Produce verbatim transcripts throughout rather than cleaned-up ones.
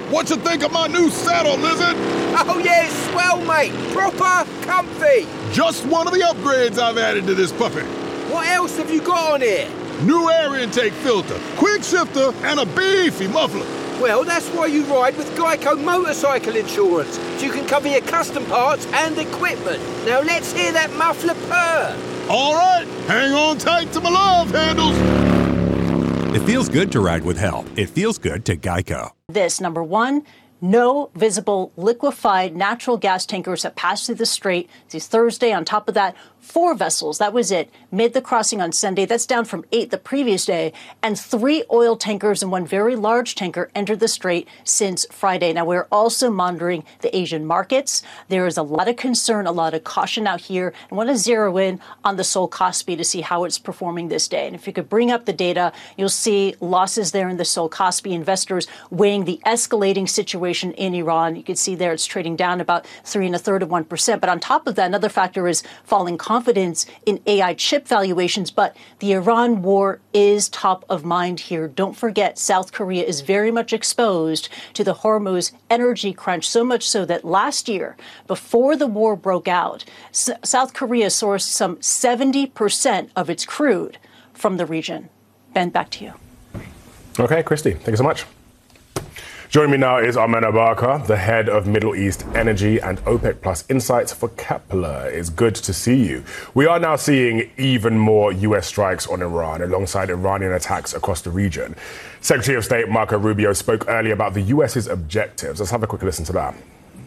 What you think of my new saddle, Lizard? Oh yeah, it's swell, mate. Proper comfy. Just one of the upgrades I've added to this puppy. What else have you got on here? New air intake filter, quick shifter, and a beefy muffler. Well, that's why you ride with Geico Motorcycle Insurance, so you can cover your custom parts and equipment. Now let's hear that muffler purr. All right, hang on tight to my love handles. It feels good to ride with help. It feels good to Geico. This, number one, no visible liquefied natural gas tankers that passed through the strait this Thursday. On top of that, four vessels, that was it, made the crossing on Sunday. That's down from eight the previous day. And three oil tankers and one very large tanker entered the strait since Friday. Now, we're also monitoring the Asian markets. There is a lot of concern, a lot of caution out here. I want to zero in on the Seoul Kospi to see how it's performing this day. And if you could bring up the data, you'll see losses there in the Seoul Kospi. Investors weighing the escalating situation in Iran. You can see there it's trading down about three and a third of one percent. But on top of that, another factor is falling confidence in A I chip valuations. But the Iran war is top of mind here. Don't forget, South Korea is very much exposed to the Hormuz energy crunch, so much so that last year, before the war broke out, S- South Korea sourced some seventy percent of its crude from the region. Ben, back to you. Okay, Christy, thank you so much. Joining me now is Armena Barker, the head of Middle East Energy and OPEC Plus Insights for Kepler. It's good to see you. We are now seeing even more U S strikes on Iran alongside Iranian attacks across the region. Secretary of State Marco Rubio spoke earlier about the US's objectives. Let's have a quick listen to that.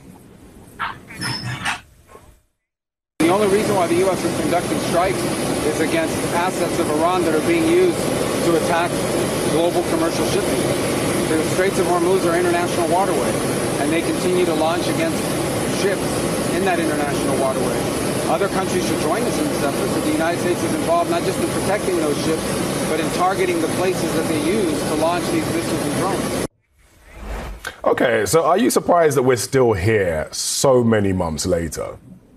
The only reason why the U S is conducting strikes is against assets of Iran that are being used to attack global commercial shipping. The Straits of Hormuz are international waterway, and they continue to launch against ships in that international waterway. Other countries should join us in this effort, but the United States is involved not just in protecting those ships, but in targeting the places that they use to launch these missiles and drones. Okay, so are you surprised that we're still here so many months later?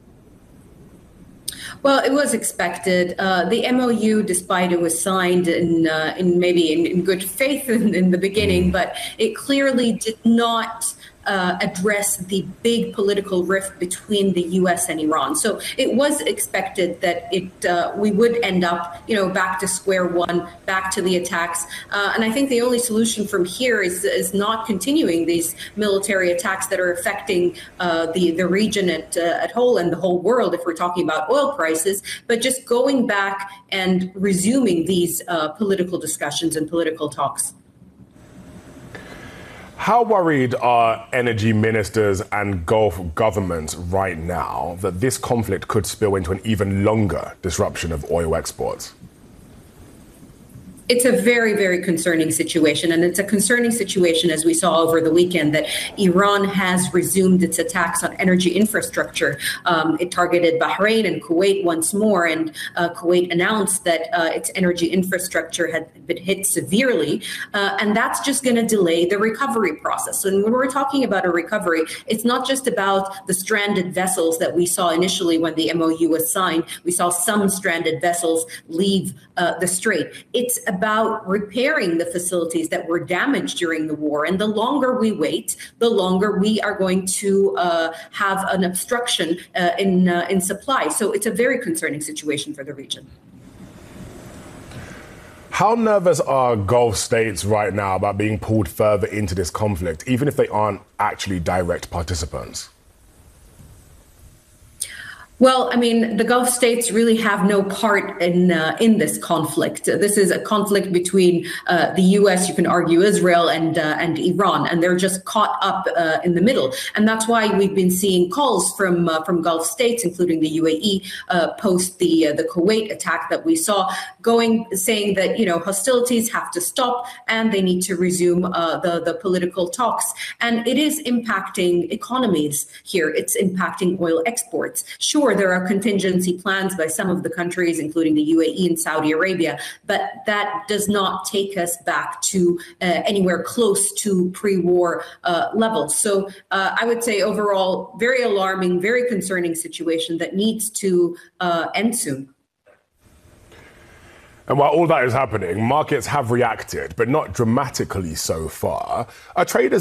Well, it was expected. Uh, the M O U, despite it was signed in, uh, in maybe in, in good faith in, in the beginning, but it clearly did not uh, address the big political rift between the U S and Iran. So it was expected that it uh, we would end up, you know, back to square one, back to the attacks. Uh, and I think the only solution from here is is not continuing these military attacks that are affecting uh, the the region at uh, at whole and the whole world, if we're talking about oil prices, but just going back and resuming these uh, political discussions and political talks. How worried are energy ministers and Gulf governments right now that this conflict could spill into an even longer disruption of oil exports? It's a very, very concerning situation. And it's a concerning situation, as we saw over the weekend, that Iran has resumed its attacks on energy infrastructure. Um, it targeted Bahrain and Kuwait once more. And uh, Kuwait announced that uh, its energy infrastructure had been hit severely. Uh, and that's just going to delay the recovery process. And when we're talking about a recovery, it's not just about the stranded vessels that we saw initially when the M O U was signed. We saw some stranded vessels leave uh, the strait. It's about repairing the facilities that were damaged during the war. And the longer we wait, the longer we are going to uh, have an obstruction uh, in, uh, in supply. So it's a very concerning situation for the region. How nervous are Gulf states right now about being pulled further into this conflict, even if they aren't actually direct participants? Well, I mean, the Gulf states really have no part in uh, in this conflict. This is a conflict between uh, the U S, you can argue Israel, and uh, and Iran, and they're just caught up uh, in the middle. And that's why we've been seeing calls from uh, from Gulf states, including the U A E, uh, post the uh, the Kuwait attack that we saw, going saying that, you know, hostilities have to stop and they need to resume uh, the the political talks. And it is impacting economies here. It's impacting oil exports. Sure. There are contingency plans by some of the countries, including the U A E and Saudi Arabia, but that does not take us back to uh, anywhere close to pre-war uh, levels. So uh, I would say overall, very alarming, very concerning situation that needs to uh, end soon. And while all that is happening, markets have reacted, but not dramatically so far. Are traders